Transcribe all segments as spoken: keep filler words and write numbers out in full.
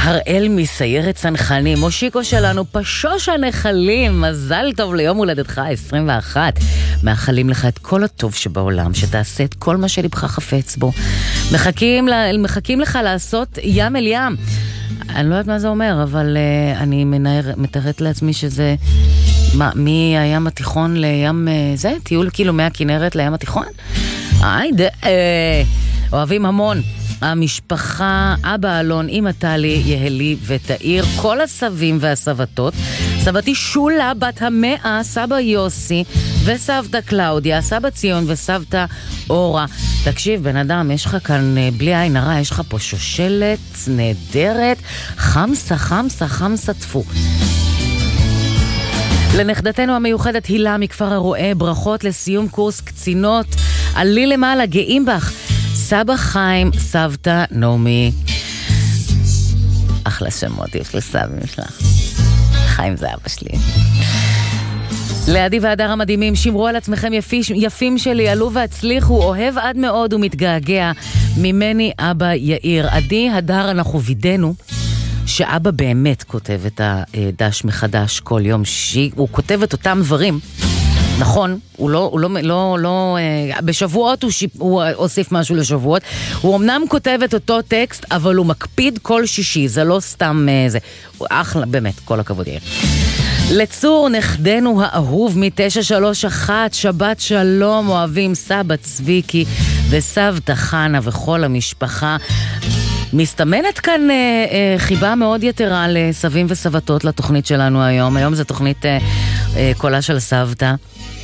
הראל מסיירת צנחנים, מושיקו שלנו, פשוש הנחלים, מזל טוב ליום הולדתך ה-עשרים ואחת. מאחלים לך את כל הטוב שבעולם, שתעשה את כל מה שלבך חפץ בו. מחכים, מחכים לך לעשות ים אל ים. אני לא יודעת מה זה אומר, אבל uh, אני מנער, מתארת לעצמי שזה מה, מהים התיכון לים, uh, זה, טיול כאילו מהכינרת לים התיכון. היידה, uh, אוהבים המון. המשפחה, אבא אלון, אמא טלי, יהלי ותאיר, כל הסבים והסבתות, סבתי שולה בת המאה, סבא יוסי וסבתא קלאודיה, סבא ציון וסבתא אורה. תקשיב, בן אדם, יש לך כאן, בלי עין הרע, יש לך פה שושלת נהדרת, חמסה, חמסה, חמסה תפו. לנכדתנו המיוחדת הילה מכפר הרועה, ברכות לסיום קורס קצינות, עלי למעלה, גאים בך. סבא חיים, סבתא נעמי. אחלה שמות יש לסבים שלך. חיים זה אבא שלי. לעדי והדר המדהימים, שמרו על עצמכם יפים, יפים שלי, עלו והצליחו, אוהב עד מאוד ומתגעגע. ממני אבא יאיר. עדי, הדר, אנחנו וידנו שאבא באמת כותב את הדש מחדש כל יום שי, הוא כותב את אותם דברים. נכון, הוא לא, הוא לא, לא, לא, בשבועות הוא, שיפ, הוא הוסיף משהו לשבועות. הוא אמנם כותב את אותו טקסט, אבל הוא מקפיד כל שישי, זה לא סתם זה. הוא אחלה, באמת, כל הכבוד יהיה. לצור נכדנו האהוב מ-תשע שלוש אחת, שבת שלום, אוהבים סבא צביקי וסבתא חנה וכל המשפחה. מסתמנת כאן אה, אה, חיבה מאוד יתרה לסבים וסבתות לתוכנית שלנו היום. היום זו תוכנית אה, אה, קולה של סבתא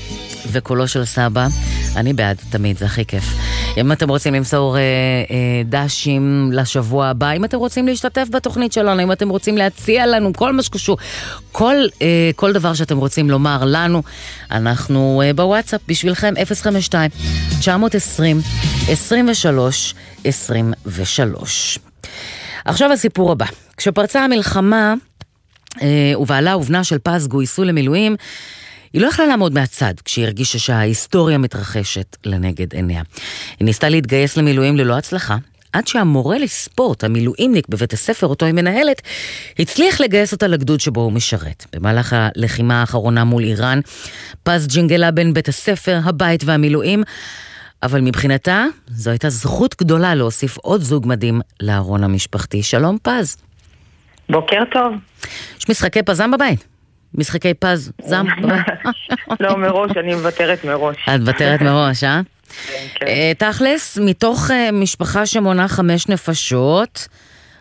וקולו של סבא. אני בעד תמיד, זה הכי כיף. אם אתם רוצים למסור אה, אה, דשים לשבוע הבא, אם אתם רוצים להשתתף בתוכנית שלנו, אם אתם רוצים להציע לנו כל מה שקשור, כל, אה, כל דבר שאתם רוצים לומר לנו, אנחנו אה, בוואטסאפ בשבילכם אפס חמש שתיים תשע עשרים עשרים ושלוש עשרים ושלוש. עכשיו הסיפור הבא. כשפרצה המלחמה אה, ובעלה ובנה של פז גויסו למילואים, היא לא יכלה לעמוד מהצד כשהיא הרגישה שההיסטוריה מתרחשת לנגד עיניה. היא ניסתה להתגייס למילואים ללא הצלחה, עד שהמורה לספורט, המילואימניק בבית הספר אותו היא מנהלת, הצליח לגייס אותה לגדוד שבו הוא משרת. במהלך הלחימה האחרונה מול איראן, פז ג'ינגלה בין בית הספר, הבית והמילואים, אבל מבחינתה זו הייתה זכות גדולה להוסיף עוד זוג מדהים לארון המשפחתי. שלום פז. בוקר טוב. יש משחקי פזם בבית? משחקי פז, זם בבית? לא, מראש, אני מוותרת מראש. את מוותרת מראש, אה? כן. תכלס, מתוך משפחה שמונה חמש נפשות,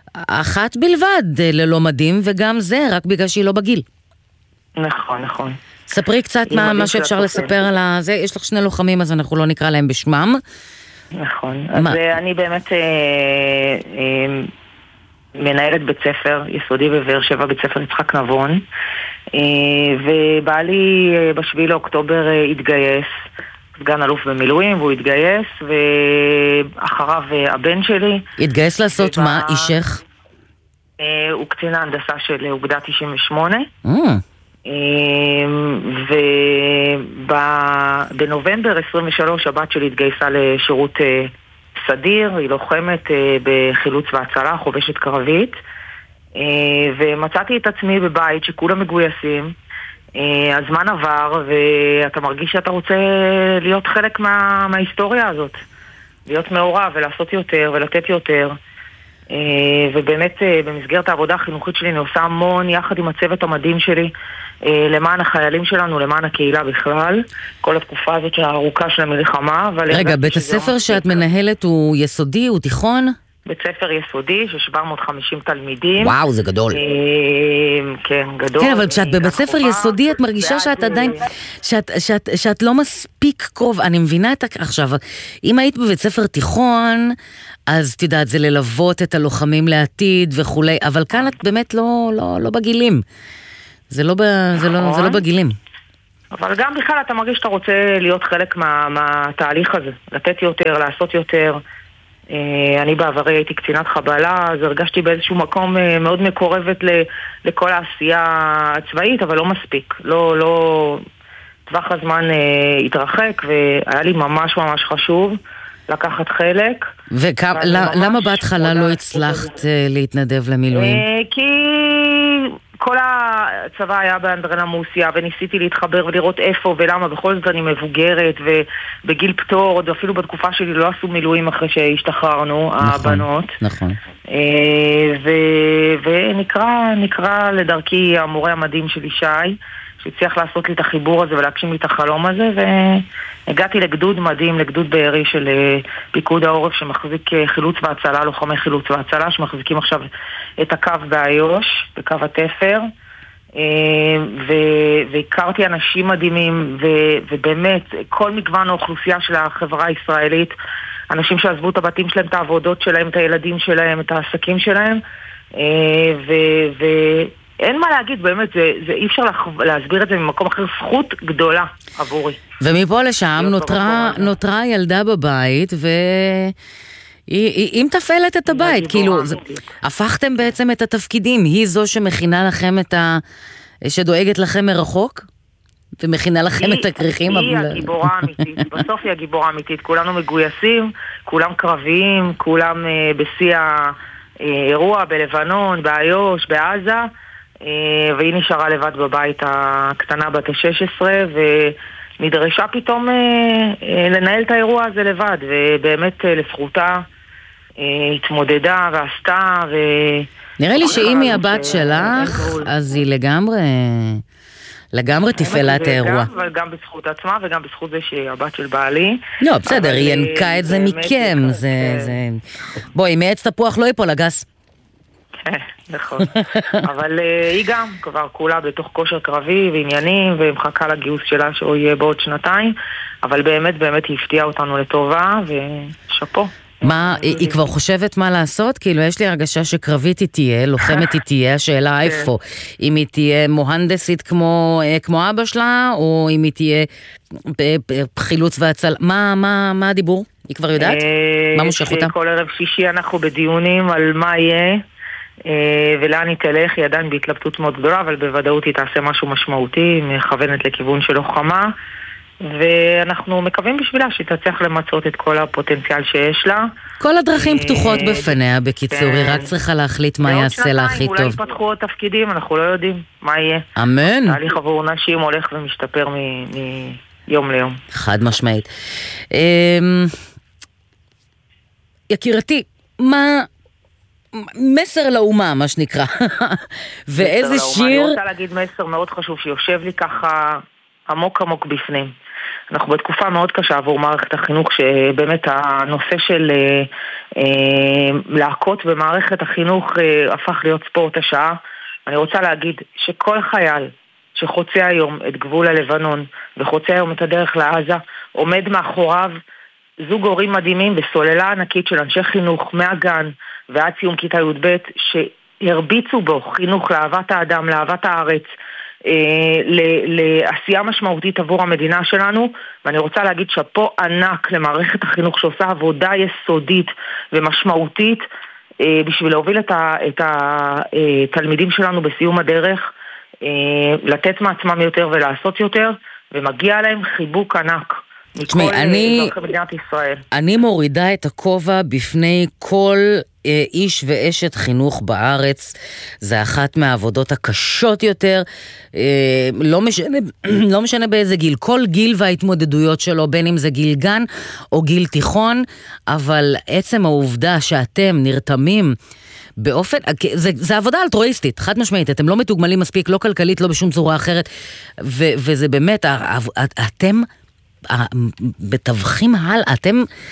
אחת בלבד ללא מדים, וגם זה רק בגלל שהיא לא בגיל. נכון, נכון. ספרי קצת מה, מה שאפשר לספר על זה. יש לך שני לוחמים, אז אנחנו לא נקרא להם בשמם. נכון. אז אני באמת אה, אה, מנהלת בית ספר יסודי בבאר שבע, בית ספר יצחק נבון, אה, ובעלי אה, בשביעי לאוקטובר אה, התגייס, סגן אלוף במילואים, והוא התגייס, ואחריו אה, הבן שלי. התגייס לעשות מה, אישך? אה, הוא קצין ההנדסה של אוגדה תשעים ושמונה. אה. ובנובמבר עשרים ושלוש הבת שלי התגייסה לשירות סדיר, היא לוחמת בחילוץ והצלה, חובשת קרבית, ומצאתי את עצמי בבית שכולם מגויסים. הזמן עבר ואתה מרגיש שאתה רוצה להיות חלק מה, מההיסטוריה הזאת, להיות מעורב ולעשות יותר ולתת יותר. ובאמת במסגרת העבודה החינוכית שלי אני עושה המון יחד עם הצוות המדהים שלי למען החיילים שלנו, למען הקהילה בכלל, כל התקופה הזאת הארוכה של המלחמה. רגע, בית הספר שאת מנהלת הוא יסודי, הוא תיכון? בית ספר יסודי של שבע מאות וחמישים תלמידים. וואו, זה גדול. כן, גדול. כן, אבל כשאת בבית ספר יסודי את מרגישה שאת עדיין, שאת לא מספיק קרוב. אני מבינה את עכשיו, אם היית בבית ספר תיכון, אז תדעת, זה ללוות את הלוחמים לעתיד וכולי, אבל כאן את באמת לא, לא, לא בגילים. זה לא, זה לא, זה לא בגילים. אבל גם בכלל אתה מרגיש שאתה רוצה להיות חלק מה, מהתהליך הזה, לתת יותר, לעשות יותר. אני בעברי הייתי קצינת חבלה, אז הרגשתי באיזשהו מקום מאוד מקורבת לכל העשייה הצבאית, אבל לא מספיק. לא, לא, טווח הזמן התרחק, והיה לי ממש ממש חשוב לקחת חלק. ולמה בהתחלה לא הצלחת להתנדב למילואים? כי כל הצבא היה באנדרנמוסיה, וניסיתי להתחבר ולראות איפה ולמה, בכל זאת אני מבוגרת, ובגיל פטור, עוד אפילו בתקופה שלי לא עשו מילואים אחרי שהשתחררנו, הבנות. נכון. ונקרא לדרכי המורה המדהים שלי שי, שהצליח לעשות לי את החיבור הזה ולהגשים לי את החלום הזה, והגעתי לגדוד מדהים, לגדוד בארי של פיקוד העורף שמחזיק חילוץ והצלה, לוחמי חילוץ והצלה, שמחזיקים עכשיו את הקו באיו"ש, בקו התפר, והכרתי אנשים מדהימים, ובאמת כל מגוון האוכלוסייה של החברה הישראלית, אנשים שעזבו את הבתים שלהם, את העבודות שלהם, את הילדים שלהם, את העסקים שלהם, ו... אין מה להגיד, באמת, זה, זה אי אפשר להסביר את זה ממקום אחר, זכות גדולה עבורי. ומפה לשם נותרה, נותרה ילדה בבית, והיא מתפעלת את הבית, כאילו, זה, הפכתם בעצם את התפקידים, היא זו שמכינה לכם את ה... שדואגת לכם מרחוק? ומכינה לכם היא, את הכריכים? היא אבל... הגיבורה האמיתית, בסוף היא הגיבורה האמיתית, כולנו מגויסים, כולם קרביים, כולם uh, בשיא האירוע, בלבנון, באיו"ש, בעזה, והיא נשארה לבד בבית הקטנה בת ה-שש עשרה ונדרשה פתאום לנהל את האירוע הזה לבד, ובאמת לזכותה התמודדה ועשתה. נראה לי שאם היא הבת שלך אז היא לגמרי לגמרי תפעלה את האירוע. אבל גם בזכות עצמה וגם בזכות זה שהיא הבת של בעלי. לא, בסדר, היא ינקה את זה מכם. בואי, מעץ תפוח לא ייפול לגס. נכון, אבל היא גם כבר כולה בתוך כושר קרבי ועניינים ומחכה לגיוס שלה שהוא יהיה בעוד שנתיים, אבל באמת באמת היא הפתיעה אותנו לטובה ושפו. מה, היא כבר חושבת מה לעשות? כאילו יש לי הרגשה שקרבית היא תהיה, לוחמת היא תהיה, השאלה איפה, אם היא תהיה מוהנדסית כמו אבא שלה, או אם היא תהיה בחילוץ והצל, מה הדיבור? היא כבר יודעת? מה מושך אותה? כל ערב שישי אנחנו בדיונים על מה יהיה ולאן היא תלך, היא עדיין בהתלבטות מאוד גדולה, אבל בוודאות היא תעשה משהו משמעותי, מכוונת לכיוון של לוחמה, ואנחנו מקווים בשבילה שהיא תצליח למצות את כל הפוטנציאל שיש לה. כל הדרכים פתוחות בפניה, בקיצור, היא רק צריכה להחליט מה יעשה לה הכי טוב. אולי יפתחו עוד תפקידים, אנחנו לא יודעים מה יהיה. אמן. תהליך עבור נשים הולך ומשתפר מיום ליום. חד משמעית. יקירתי, מה... מסר לאומה, מה שנקרא. ואיזה שיר... אני רוצה להגיד מסר מאוד חשוב שיושב לי ככה עמוק עמוק בפנים. אנחנו בתקופה מאוד קשה עבור מערכת החינוך, שבאמת הנושא של אה, אה, להכות במערכת החינוך אה, הפך להיות ספורט השעה. אני רוצה להגיד שכל חייל שחוצה היום את גבול הלבנון וחוצה היום את הדרך לעזה, עומד מאחוריו זוג הורים מדהימים בסוללה ענקית של אנשי חינוך מהגן ועד סיום כיתה י"ב שהרביצו בו חינוך לאהבת האדם, לאהבת הארץ, אה, לעשייה משמעותית עבור המדינה שלנו, ואני רוצה להגיד שפה ענק למערכת החינוך שעושה עבודה יסודית ומשמעותית אה, בשביל להוביל את, ה, את התלמידים שלנו בסיום הדרך, אה, לתת מעצמם יותר ולעשות יותר, ומגיע להם חיבוק ענק. תשמעי, אני, אני מורידה את הכובע בפני כל אה, איש ואשת חינוך בארץ. זה אחת מהעבודות הקשות יותר, אה, לא משנה, לא משנה באיזה גיל, כל גיל וההתמודדויות שלו, בין אם זה גיל גן או גיל תיכון, אבל עצם העובדה שאתם נרתמים באופן, זה, זה עבודה אלטרואיסטית, חד משמעית, אתם לא מתוגמלים מספיק, לא כלכלית, לא בשום צורה אחרת, ו, וזה באמת, אתם בתווכים הלאה, אתם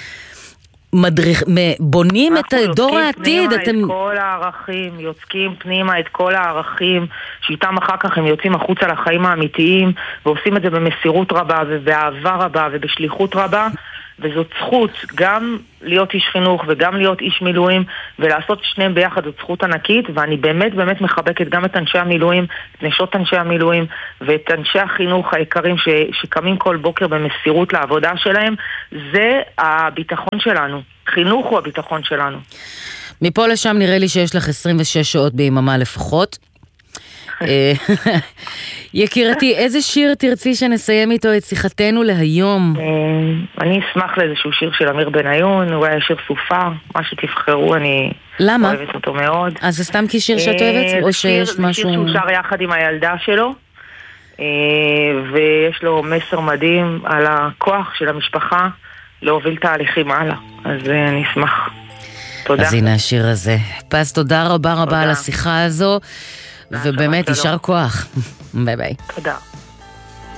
מדריך, בונים את דור העתיד, אתם... את כל הערכים, יוצקים פנימה את כל הערכים, שאיתם אחר כך הם יוצאים החוצה לחיים האמיתיים, ועושים את זה במסירות רבה, ובאהבה רבה, ובשליחות רבה, וזאת זכות גם להיות איש חינוך וגם להיות איש מילואים, ולעשות שניהם ביחד זאת זכות ענקית, ואני באמת באמת מחבקת גם את אנשי המילואים, את נשות אנשי המילואים, ואת אנשי החינוך היקרים ש, שקמים כל בוקר במסירות לעבודה שלהם. זה הביטחון שלנו, חינוך הוא הביטחון שלנו. מפה לשם נראה לי שיש לך עשרים ושש שעות ביממה לפחות. יקירתי, איזה שיר תרצי שנסיים איתו את שיחתנו להיום? אני אשמח לאיזשהו שיר של אמיר בניון, הוא היה שיר סופה, מה שתבחרו, אני למה? אוהבת אותו מאוד. אז זה סתם כי שיר שאת אוהבת? או שיש משהו... זה שיר שהוא שר יחד עם הילדה שלו, ויש לו מסר מדהים על הכוח של המשפחה להוביל תהליכים הלאה, אז אני אשמח. תודה. אז הנה השיר הזה. פז, תודה רבה רבה על השיחה הזו, ובאמת יישר כוח. ביי ביי. תודה.